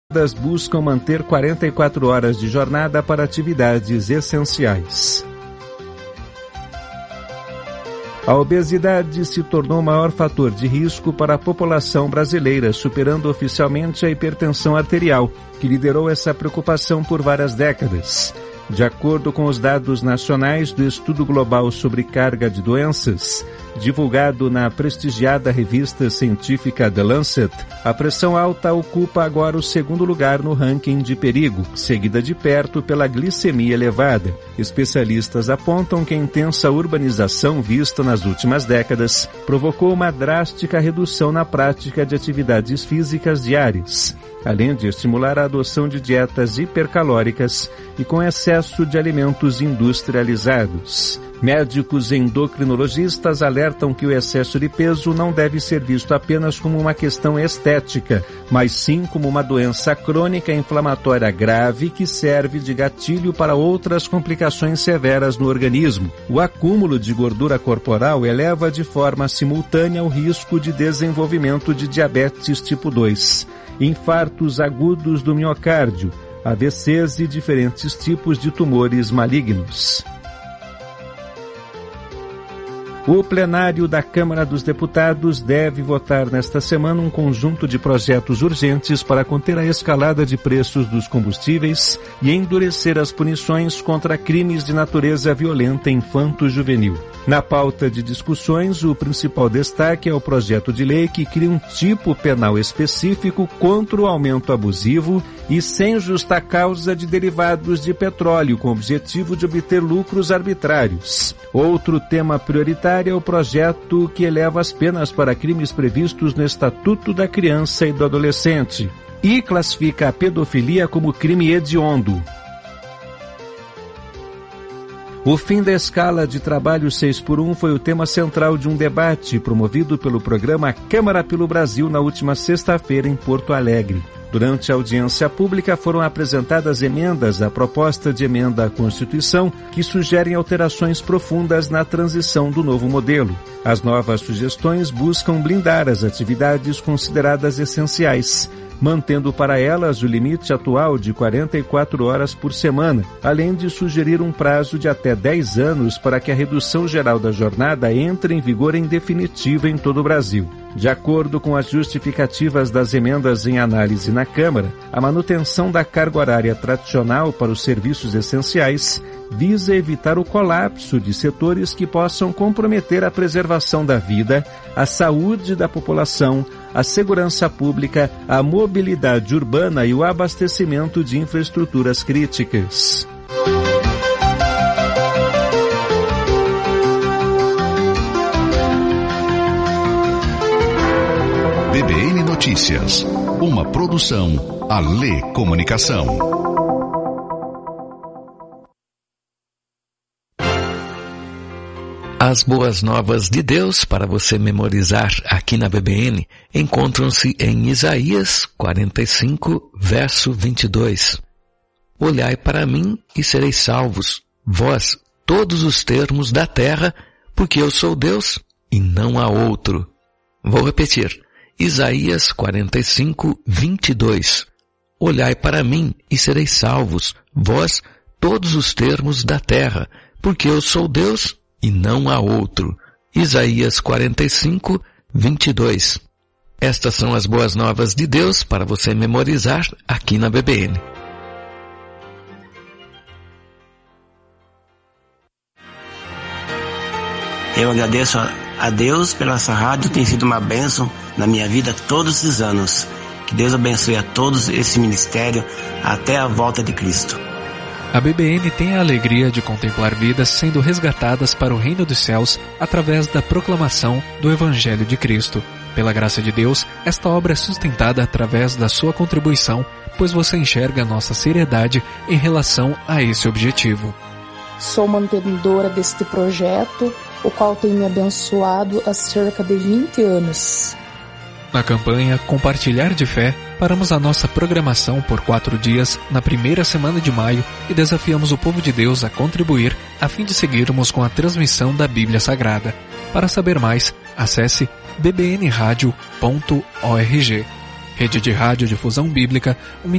buscam manter 44 horas de jornada para atividades essenciais. A obesidade se tornou o maior fator de risco para a população brasileira, superando oficialmente a hipertensão arterial, que liderou essa preocupação por várias décadas. De acordo com os dados nacionais do Estudo Global sobre Carga de Doenças, divulgado na prestigiada revista científica The Lancet, a pressão alta ocupa agora o segundo lugar no ranking de perigo, seguida de perto pela glicemia elevada. Especialistas apontam que a intensa urbanização vista nas últimas décadas provocou uma drástica redução na prática de atividades físicas diárias, além de estimular a adoção de dietas hipercalóricas e com excesso de alimentos industrializados. Médicos endocrinologistas alertam que o excesso de peso não deve ser visto apenas como uma questão estética, mas sim como uma doença crônica inflamatória grave que serve de gatilho para outras complicações severas no organismo. O acúmulo de gordura corporal eleva de forma simultânea o risco de desenvolvimento de diabetes tipo 2, infartos agudos do miocárdio, AVCs e diferentes tipos de tumores malignos. O plenário da Câmara dos Deputados deve votar nesta semana um conjunto de projetos urgentes para conter a escalada de preços dos combustíveis e endurecer as punições contra crimes de natureza violenta infanto-juvenil. Na pauta de discussões, o principal destaque é o projeto de lei que cria um tipo penal específico contra o aumento abusivo e sem justa causa de derivados de petróleo, com o objetivo de obter lucros arbitrários. Outro tema prioritário é o projeto que eleva as penas para crimes previstos no Estatuto da Criança e do Adolescente e classifica a pedofilia como crime hediondo. O fim da escala de trabalho 6x1 foi o tema central de um debate promovido pelo programa Câmara pelo Brasil na última sexta-feira em Porto Alegre. Durante a audiência pública foram apresentadas emendas à proposta de emenda à Constituição que sugerem alterações profundas na transição do novo modelo. As novas sugestões buscam blindar as atividades consideradas essenciais, mantendo para elas o limite atual de 44 horas por semana, além de sugerir um prazo de até 10 anos para que a redução geral da jornada entre em vigor em definitivo em todo o Brasil. De acordo com as justificativas das emendas em análise na Câmara, a manutenção da carga horária tradicional para os serviços essenciais visa evitar o colapso de setores que possam comprometer a preservação da vida, a saúde da população, a segurança pública, a mobilidade urbana e o abastecimento de infraestruturas críticas. BBN Notícias, uma produção Alê Comunicação. As boas novas de Deus para você memorizar aqui na BBN encontram-se em Isaías 45, verso 22. Olhai para mim e sereis salvos, vós, todos os termos da terra, porque eu sou Deus e não há outro. Vou repetir. Isaías 45, 22. Olhai para mim e sereis salvos, vós, todos os termos da terra, porque eu sou Deus e não há outro. Isaías 45, 22. Estas são as boas novas de Deus para você memorizar aqui na BBN. Eu agradeço a Deus pela essa rádio, tem sido uma bênção na minha vida todos esses anos. Que Deus abençoe a todos esse ministério até a volta de Cristo. A BBN tem a alegria de contemplar vidas sendo resgatadas para o reino dos céus através da proclamação do Evangelho de Cristo. Pela graça de Deus, esta obra é sustentada através da sua contribuição, pois você enxerga nossa seriedade em relação a esse objetivo. Sou mantenedora deste projeto, o qual tem me abençoado há cerca de 20 anos. Na campanha Compartilhar de Fé, paramos a nossa programação por 4 dias na primeira semana de maio e desafiamos o povo de Deus a contribuir a fim de seguirmos com a transmissão da Bíblia Sagrada. Para saber mais, acesse bbnradio.org. Rede de Rádio Difusão Bíblica,